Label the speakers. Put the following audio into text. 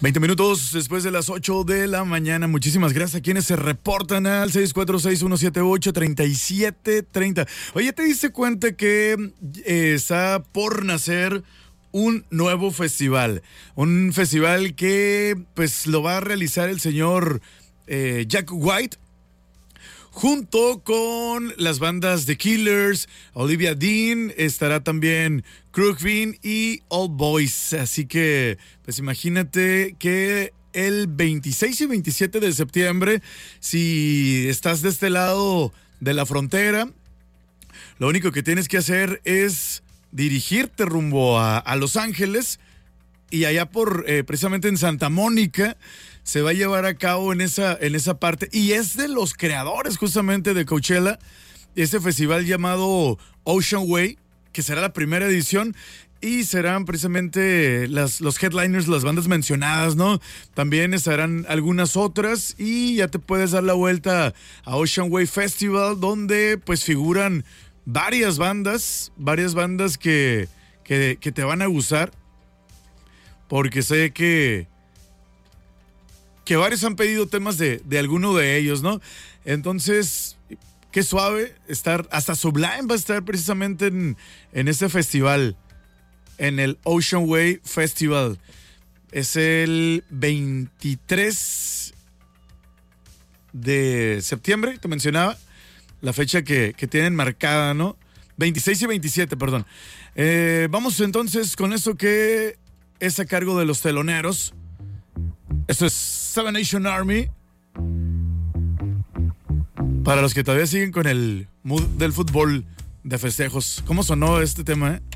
Speaker 1: 20 minutos después de las 8 de la mañana. Muchísimas gracias a quienes se reportan al 646-178-3730. Oye, ¿te diste cuenta que está por nacer un nuevo festival? Un festival que pues lo va a realizar el señor Jack White, junto con las bandas The Killers, Olivia Dean, estará también Crookbean y All Boys. Así que, pues imagínate que el 26 y 27 de septiembre, si estás de este lado de la frontera, lo único que tienes que hacer es dirigirte rumbo a Los Ángeles, y allá por precisamente en Santa Mónica se va a llevar a cabo en esa parte, y es de los creadores justamente de Coachella, este festival llamado Ocean Way, que será la primera edición, y serán precisamente los headliners, las bandas mencionadas, ¿no? También estarán algunas otras, y ya te puedes dar la vuelta a Ocean Way Festival, donde pues figuran varias bandas que te van a gustar, porque sé que varios han pedido temas de alguno de ellos, ¿no? Entonces, qué suave estar, hasta Sublime va a estar precisamente en este festival, en el Ocean Way Festival. Es el 23 de septiembre, te mencionaba, la fecha que tienen marcada, ¿no? 26 y 27, perdón. Vamos entonces con eso que es a cargo de los teloneros. Esto es Seven Nation Army. Para los que todavía siguen con el mood del fútbol de festejos. ¿Cómo sonó este tema,